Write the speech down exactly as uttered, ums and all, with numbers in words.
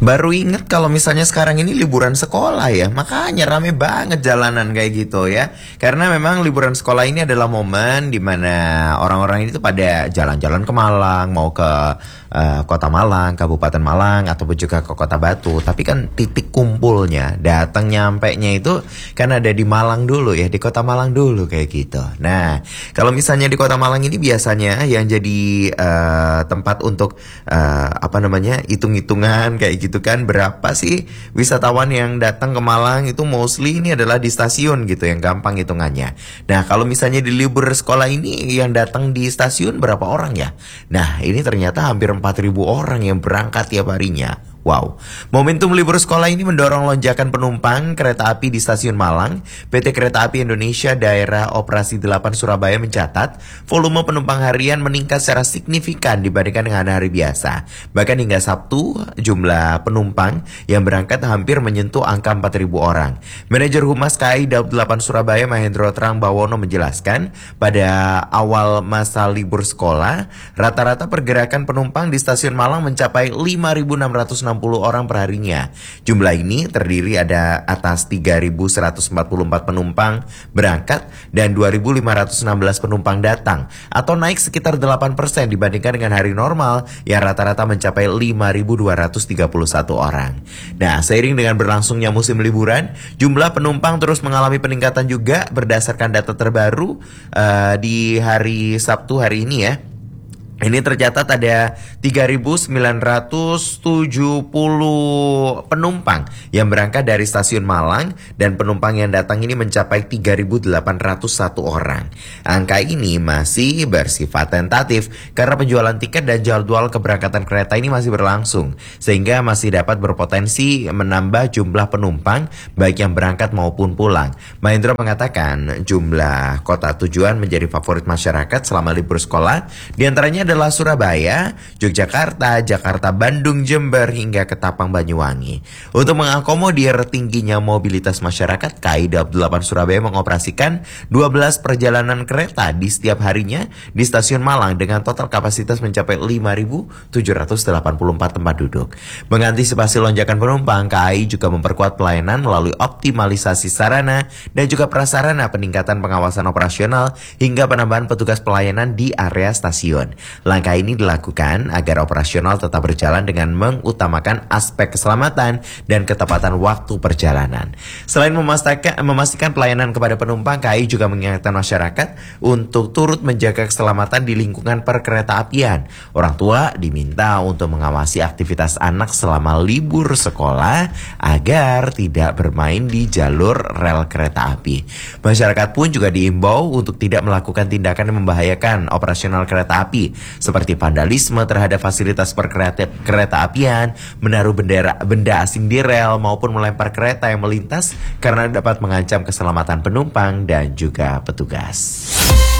Baru inget kalau misalnya sekarang ini liburan sekolah ya, makanya rame banget jalanan kayak gitu ya. Karena memang liburan sekolah ini adalah momen dimana orang-orang ini tuh pada jalan-jalan ke Malang, mau ke uh, kota Malang, Kabupaten Malang, ataupun juga ke kota Batu. Tapi kan titik kumpulnya, datang nyampe nya itu kan ada di Malang dulu ya, di kota Malang dulu kayak gitu. Nah, kalau misalnya di kota Malang ini biasanya yang jadi uh, tempat untuk uh, apa namanya hitung-hitungan kayak gitu gitu kan, berapa sih wisatawan yang datang ke Malang itu mostly ini adalah di stasiun gitu, yang gampang hitungannya. Nah, kalau misalnya di libur sekolah ini yang datang di stasiun berapa orang ya? Nah, ini ternyata hampir empat ribu orang yang berangkat tiap harinya. Wow, momentum libur sekolah ini mendorong lonjakan penumpang kereta api di stasiun Malang. P T Kereta Api Indonesia Daerah Operasi delapan Surabaya mencatat volume penumpang harian meningkat secara signifikan dibandingkan dengan hari biasa. Bahkan hingga Sabtu, jumlah penumpang yang berangkat hampir menyentuh angka empat ribu orang. Manajer Humas K A I Daup delapan Surabaya Mahendro Terang Bawono menjelaskan, pada awal masa libur sekolah, rata-rata pergerakan penumpang di stasiun Malang mencapai lima ribu enam ratus enam puluh orang perharinya. Jumlah ini terdiri ada atas tiga ribu seratus empat puluh empat penumpang berangkat dan dua ribu lima ratus enam belas penumpang datang, atau naik sekitar delapan persen dibandingkan dengan hari normal yang rata-rata mencapai lima ribu dua ratus tiga puluh satu orang. Nah, seiring dengan berlangsungnya musim liburan, jumlah penumpang terus mengalami peningkatan juga berdasarkan data terbaru uh, di hari Sabtu hari ini ya. Ini tercatat ada tiga ribu sembilan ratus tujuh puluh penumpang yang berangkat dari stasiun Malang, dan penumpang yang datang ini mencapai tiga ribu delapan ratus satu orang. Angka ini masih bersifat tentatif karena penjualan tiket dan jadwal keberangkatan kereta ini masih berlangsung, sehingga masih dapat berpotensi menambah jumlah penumpang baik yang berangkat maupun pulang. Mahendra mengatakan jumlah kota tujuan menjadi favorit masyarakat selama libur sekolah, diantaranya adalah Surabaya, Yogyakarta, Jakarta, Bandung, Jember, hingga Ketapang, Banyuwangi. Untuk mengakomodir tingginya mobilitas masyarakat, K A I Daup delapan Surabaya mengoperasikan dua belas perjalanan kereta di setiap harinya di stasiun Malang dengan total kapasitas mencapai lima ribu tujuh ratus delapan puluh empat tempat duduk. Mengantisipasi lonjakan penumpang, K A I juga memperkuat pelayanan melalui optimalisasi sarana dan juga prasarana, peningkatan pengawasan operasional, hingga penambahan petugas pelayanan di area stasiun. Langkah ini dilakukan agar operasional tetap berjalan dengan mengutamakan aspek keselamatan dan ketepatan waktu perjalanan. Selain memastikan, memastikan pelayanan kepada penumpang, K A I juga mengingatkan masyarakat untuk turut menjaga keselamatan di lingkungan perkeretaapian. Orang tua diminta untuk mengawasi aktivitas anak selama libur sekolah agar tidak bermain di jalur rel kereta api. Masyarakat pun juga diimbau untuk tidak melakukan tindakan yang membahayakan operasional kereta api, seperti vandalisme terhadap fasilitas perkereta apian, menaruh bendera benda asing di rel, maupun melempar kereta yang melintas karena dapat mengancam keselamatan penumpang dan juga petugas.